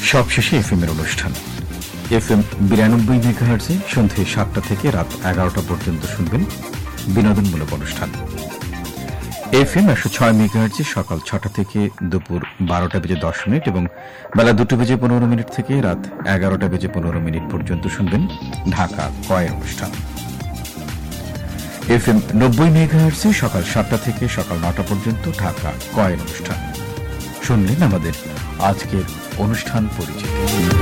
সবশেষে এফএম এর অনুষ্ঠান এফএম 92 মেগাহার্টজে সন্ধ্যে 7টা থেকে রাত 11টা পর্যন্ত শুনবেন বিনোদনমূলক অনুষ্ঠান। এফএম 106 মেগাহার্টজে সকাল 6টা থেকে দুপুর 12টা বেজে 10 মিনিট এবং বেলা 2টা বেজে 15 মিনিট থেকে রাত 11টা বেজে 15 মিনিট পর্যন্ত শুনবেন ঢাকা কয়ের অনুষ্ঠান। এফএম 90 মেগাহার্টজে সকাল 7টা থেকে সকাল 9টা পর্যন্ত ঢাকা কয়ের অনুষ্ঠান। শুনলেন আমাদের আজকের অনুষ্ঠান পরিচিতি।